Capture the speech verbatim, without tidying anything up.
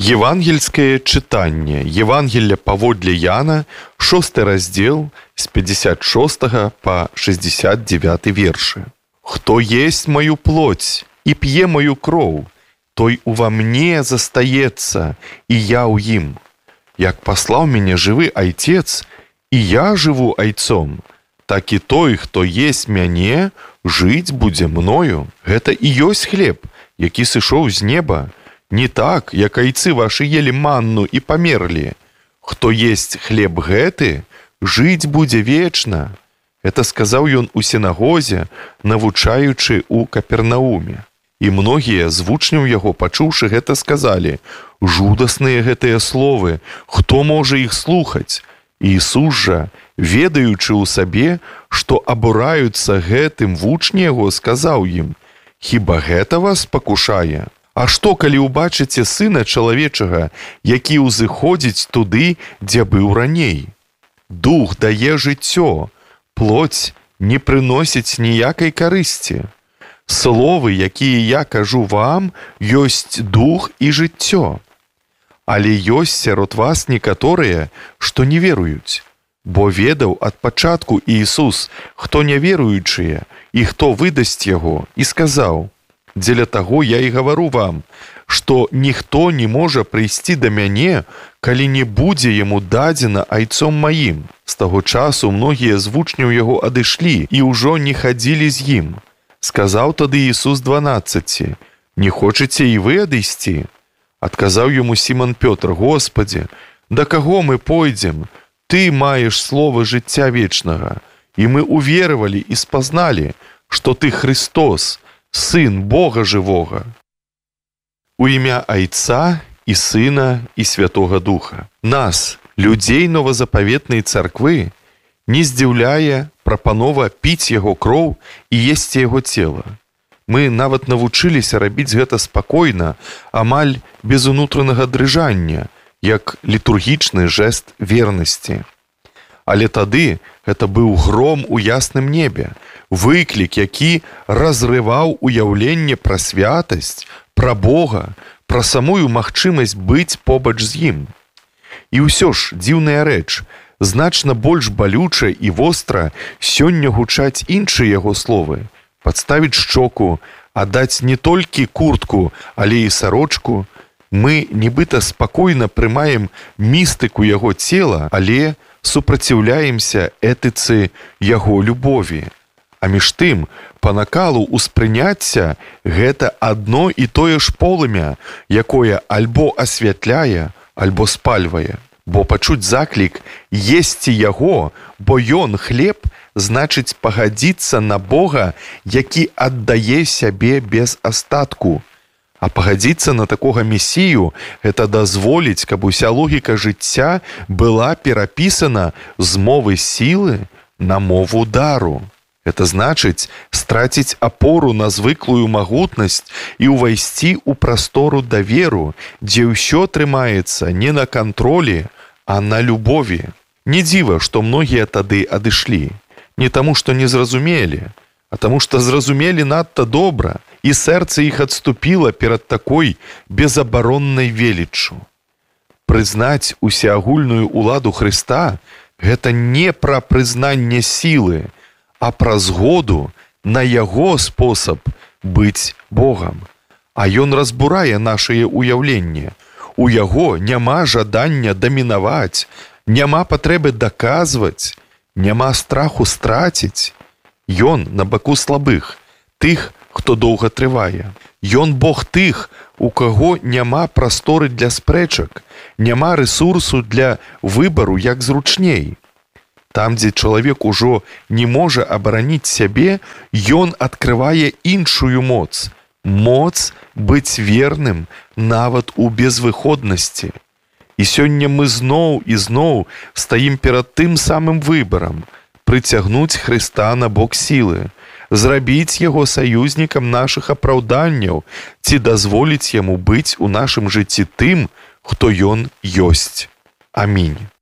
Евангельское читание. Евангелие паводле Яна, шосты раздел, с пятьдесят шостого по шестьдесят девятый верши. «Кто есть мою плоть и пье мою кроў, той ува мне застаецца, и я у ім. Як послал меня живы Отец, и я живу Айцом, так и той, хто есть мяне, жить будзе мною. Гэта и ёсць хлеб, які сышоў з неба. Не так, як айцы ваши ели манну и померли. Хто есть хлеб гэты, жить будзе вечна». Это сказаў ён у сінагозе, навучаючы у Капернауме. І многія з вучняў яго, пачуўшы гэта, сказалі: «Жудасныя гэтыя словы, хто можа іх слухаць?» Иисус жа, ведаючы ў сабе, што абураюцца гэтым вучні яго, сказаў ім: «Хіба гэта вас пакушае? А што, калі ўбачыце Сына Чалавечага, які ўзыходзіць туды, дзе быў раней? Дух дае жыццё, плоть не прыносіць ніякай карысці. Словы, якія я кажу вам, ёсць дух і жыццё. Але ёсць сярод вас некаторыя, што не веруюць. Бо ведаў ад пачатку Иисус, хто няверуючыя і хто выдасць яго, і сказаў: «Дзеля таго я і гавару вам, што ніхто не можа прыйсці да мяне, калі не будзе яму дадзена Айцом маім». З таго часу многія з вучняў яго адышлі і ўжо не хадзілі з ім. Сказаў тады Иисус дванаццаці: «Не хочаце і вы адысці?» Адказаў яму Сімон Пётр: «Господи, да каго мы пойдзем? Ты маеш слова жыцця вечнага, і мы уверовали і спазналі, што ты Христос, Сын Бога жывога». У імя Айца і Сына і Святога Духа. Нас, людзей новазапаветнай царквы, не здзіўляе прапанова піць яго кроў і есці яго цела. Мы нават навучыліся рабіць гэта спакойна, амаль без унутранага дрыжання, як літургічны жэст вернасці. Але тады гэта быў гром у ясным небе, выклік, які разрываў уяўленне пра святасць, пра Бога, пра самую магчымасць быць побач з ім. І ўсё ж, дзіўная рэч, значна больш балюча і востра сёння гучаць іншыя яго словы: падставіць шчоку, аддаць не толькі куртку, але і сарочку. Мы нібыта спакойна прымаем містыку яго цела, але супраціўляемся этыцы яго любові. А між тым, па накалу ўспрыняцця гэта адно і тое ж полымя, якое альбо асвятляе, альбо спальвае. Бо пачуць заклік есці яго, бо ён хлеб, значыць пагадзіцца на Бога, які аддае сябе без астатку. А пагадзіцца на такога месію – гэта дазволіць, каб уся логіка жыцця была перапісана з мовы сілы на мову дару. Это значыць страціць апору на звыклую магутнасць і ўвайсці ў прастору даверу, дзе ўсё трымаецца не на кантролі, а на любові. Не дзіва, што многія тады адышлі. Не таму, што не зразумелі, а таму, што зразумелі надта добра, і сэрца іх адступіла перад такой безабароннай веліччу. Прызнаць усеагульную ўладу Хрыста – гэта не пра прызнанне сілы, а пра згоду на яго спосаб быць Богам. А ён разбурае нашае ўяўленне. У яго няма жадання дамінаваць, няма патрэбы даказваць, няма страху страціць. Ён на баку слабых, тых, хто доўга трывае. Ён Бог тых, у каго няма прасторы для спрэчак, няма рэсурсу для выбару як зручней. Там, дзе чалавек ужо не можа абараніць сябе, ён адкрывае іншую моц. Моц быць верным нават у безвыходнасці. І сёння мы зноў і зноў стаім перад тым самым выбарам – прыцягнуць Хрыста на бок сілы, зрабіць яго саюзнікам нашых апраўданняў ці дазволіць яму быць у нашым жыцці тым, хто ён ёсць. Амінь.